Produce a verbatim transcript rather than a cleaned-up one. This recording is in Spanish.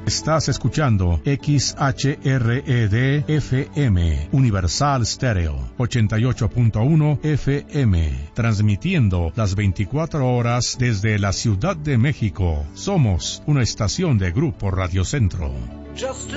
Estás escuchando X H R E D F M, Universal Stereo, ochenta y ocho punto uno F M, transmitiendo las veinticuatro horas desde la Ciudad de México. Somos una estación de Grupo Radio Centro. Just